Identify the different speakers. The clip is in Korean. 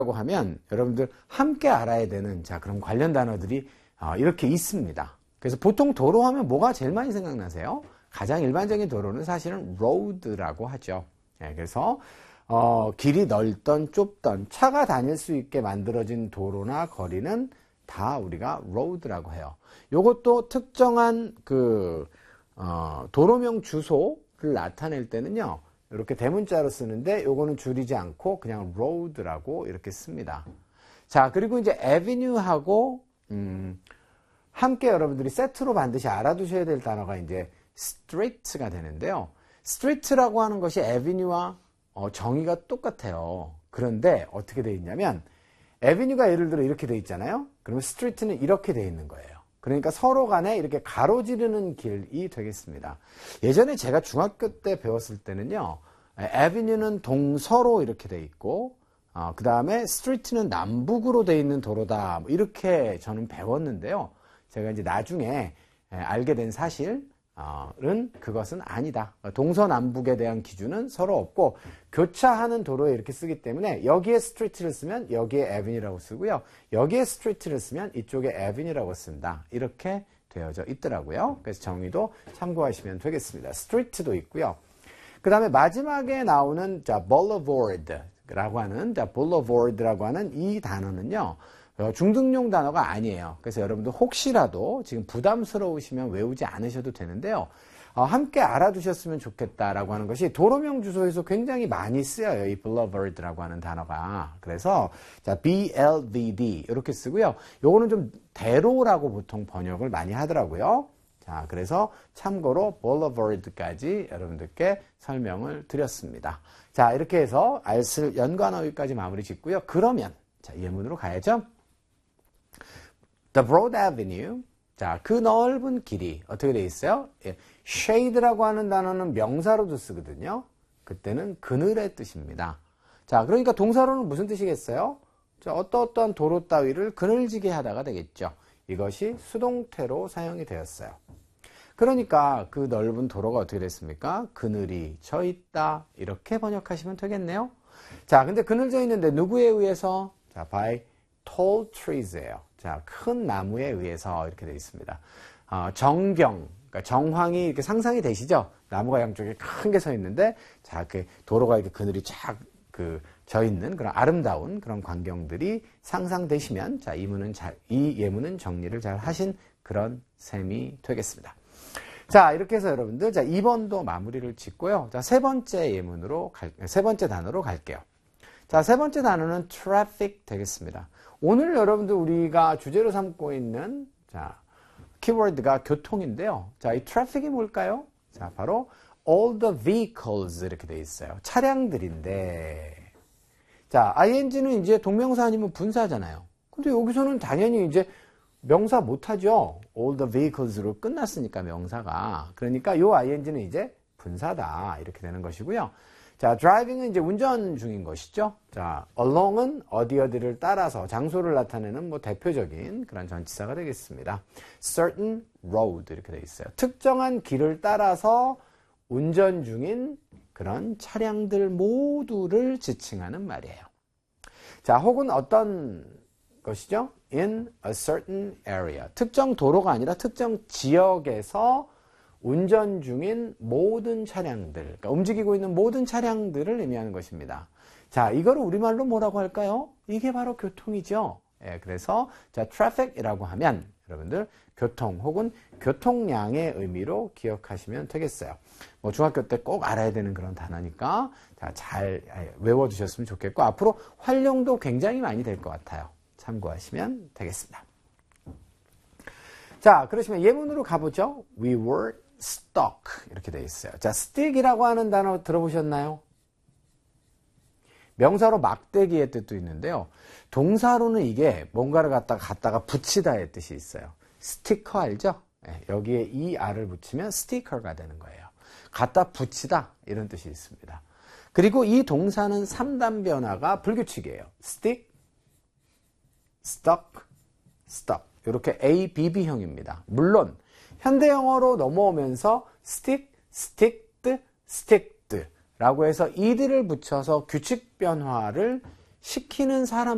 Speaker 1: 라고 하면 여러분들 함께 알아야 되는 그런 관련 단어들이 이렇게 있습니다. 그래서 보통 도로 하면 뭐가 제일 많이 생각나세요? 가장 일반적인 도로는 사실은 road라고 하죠. 그래서 길이 넓던 좁던 차가 다닐 수 있게 만들어진 도로나 거리는 다 우리가 road라고 해요. 요것도 특정한 도로명 주소를 나타낼 때는요, 이렇게 대문자로 쓰는데 요거는 줄이지 않고 그냥 road라고 이렇게 씁니다. 자, 그리고 이제 avenue하고 함께 여러분들이 세트로 반드시 알아두셔야 될 단어가 이제 street가 되는데요. street라고 하는 것이 avenue와 정의가 똑같아요. 그런데 어떻게 되어 있냐면 avenue가 예를 들어 이렇게 되어 있잖아요. 그러면 street는 이렇게 되어 있는 거예요. 그러니까 서로 간에 이렇게 가로지르는 길이 되겠습니다. 예전에 제가 중학교 때 배웠을 때는요, avenue는 동서로 이렇게 돼 있고, 그 다음에 street는 남북으로 돼 있는 도로다. 이렇게 저는 배웠는데요. 제가 이제 나중에 알게 된 사실은 그것은 아니다. 동서남북에 대한 기준은 서로 없고, 교차하는 도로에 이렇게 쓰기 때문에 여기에 street를 쓰면 여기에 avenue라고 쓰고요. 여기에 street를 쓰면 이쪽에 avenue라고 쓴다. 이렇게 되어져 있더라고요. 그래서 정의도 참고하시면 되겠습니다. street도 있고요. 그 다음에 마지막에 나오는 boulevard라고 하는 boulevard라고 하는 이 단어는요, 중등용 단어가 아니에요. 그래서 여러분들 혹시라도 지금 부담스러우시면 외우지 않으셔도 되는데요. 함께 알아두셨으면 좋겠다라고 하는 것이 도로명 주소에서 굉장히 많이 쓰여요. 이 boulevard라고 하는 단어가. 그래서 BLVD 이렇게 쓰고요. 요거는 좀 대로라고 보통 번역을 많이 하더라고요. 자, 그래서 참고로 boulevard까지 여러분들께 설명을 드렸습니다. 자, 이렇게 해서 알쓸 연관어휘까지 마무리 짓고요. 그러면 예문으로 가야죠. The broad avenue. 자, 그 넓은 길이 어떻게 되어 있어요? shade라고 하는 단어는 명사로도 쓰거든요. 그때는 그늘의 뜻입니다. 자, 그러니까 동사로는 무슨 뜻이겠어요? 자, 어떠한 도로 따위를 그늘지게 하다가 되겠죠. 이것이 수동태로 사용이 되었어요. 그러니까 그 넓은 도로가 어떻게 됐습니까? 그늘이 져 있다. 이렇게 번역하시면 되겠네요. 자, 근데 그늘져 있는데 누구에 의해서? 자, by tall trees예요. 자, 큰 나무에 의해서 이렇게 되어 있습니다. 정경, 그러니까 정황이 이렇게 상상이 되시죠? 나무가 양쪽에 큰 게 서 있는데, 자, 그 도로가 이렇게 그늘이 쫙 져 있는 그런 아름다운 그런 광경들이 상상되시면, 자, 이 예문은 정리를 잘 하신 그런 셈이 되겠습니다. 자, 이렇게 해서 여러분들, 자, 2번도 마무리를 짓고요. 자, 세 번째 단어로 갈게요. 자, 세 번째 단어는 traffic 되겠습니다. 오늘 여러분들 우리가 주제로 삼고 있는, 자, 키워드가 교통인데요. 자, 이 traffic이 뭘까요? 자, 바로 all the vehicles 이렇게 돼 있어요. 차량들인데, 자, ing는 이제 동명사 아니면 분사잖아요. 근데 여기서는 당연히 이제 명사 못하죠. all the vehicles로 끝났으니까 명사가. 그러니까 요 ing는 이제 분사다. 이렇게 되는 것이고요. 자, driving은 이제 운전 중인 것이죠. 자, along은 어디를 따라서 장소를 나타내는 대표적인 그런 전치사가 되겠습니다. certain road 이렇게 되어 있어요. 특정한 길을 따라서 운전 중인 그런 차량들 모두를 지칭하는 말이에요. 자, 혹은 어떤 것이죠? in a certain area. 특정 도로가 아니라 특정 지역에서 운전 중인 모든 차량들, 그러니까 움직이고 있는 모든 차량들을 의미하는 것입니다. 자, 이거를 우리말로 뭐라고 할까요? 이게 바로 교통이죠. 예, 그래서 자, traffic이라고 하면 여러분들 교통 혹은 교통량의 의미로 기억하시면 되겠어요. 중학교 때 꼭 알아야 되는 그런 단어니까 자, 잘 외워두셨으면 좋겠고 앞으로 활용도 굉장히 많이 될 것 같아요. 참고하시면 되겠습니다. 자, 그러시면 예문으로 가보죠. We were stuck 이렇게 되어 있어요. 자, stick이라고 하는 단어 들어보셨나요? 명사로 막대기의 뜻도 있는데요. 동사로는 이게 뭔가를 갖다가 붙이다의 뜻이 있어요. 스티커 알죠? 네, 여기에 이 R을 붙이면 스티커가 되는 거예요. 갖다 붙이다 이런 뜻이 있습니다. 그리고 이 동사는 3단 변화가 불규칙이에요. stick, stuck, stuck. 이렇게 A, B, B형입니다. 물론 현대 영어로 넘어오면서 stick, sticked, sticked 라고 해서 이들을 붙여서 규칙 변화를 시키는 사람